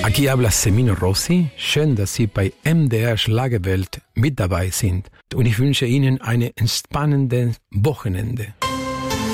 Aquí habla Semino Rossi. Schön, dass Sie bei MDR Schlagerwelt mit dabei sind. Und ich wünsche Ihnen ein entspannendes Wochenende.